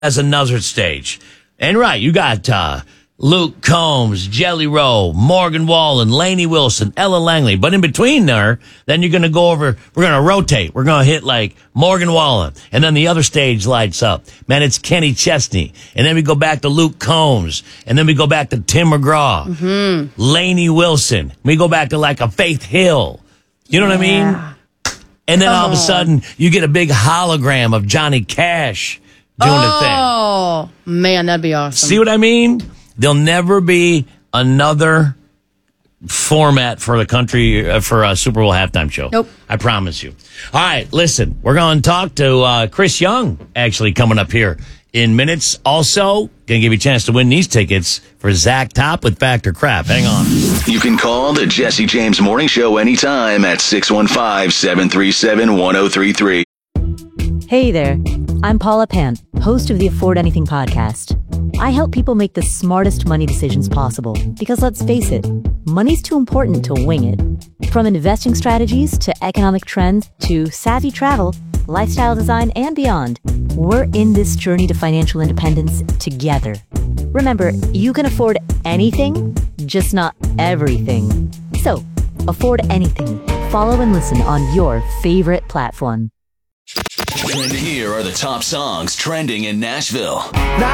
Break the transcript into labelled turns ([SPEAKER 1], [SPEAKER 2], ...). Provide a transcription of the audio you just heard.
[SPEAKER 1] as another stage. And right, you got Luke Combs, Jelly Roll, Morgan Wallen, Lainey Wilson, Ella Langley. But in between there, then you're going to go over, we're going to rotate. We're going to hit like Morgan Wallen. And then the other stage lights up. Man, it's Kenny Chesney. And then we go back to Luke Combs. And then we go back to Tim McGraw. Lainey Wilson. We go back to like a Faith Hill. You know what I mean? And then all of a sudden, you get a big hologram of Johnny Cash doing the thing.
[SPEAKER 2] Oh, man, that'd be awesome.
[SPEAKER 1] See what I mean? There'll never be another format for the country, for a Super Bowl halftime show.
[SPEAKER 2] Nope.
[SPEAKER 1] I promise you. All right, listen, we're going to talk to Chris Young, actually, coming up here in minutes. Also, going to give you a chance to win these tickets for Zach Top with Factor Crap. Hang on.
[SPEAKER 3] You can call the Jesse James Morning Show anytime at 615-737-1033.
[SPEAKER 4] Hey there, I'm Paula Pant, host of the Afford Anything podcast. I help people make the smartest money decisions possible because let's face it, money's too important to wing it. From investing strategies to economic trends to savvy travel, lifestyle design, and beyond, we're in this journey to financial independence together. Remember, you can afford anything, just not everything. So, afford anything. Follow and listen on your favorite platform.
[SPEAKER 3] And here are the top songs trending in Nashville.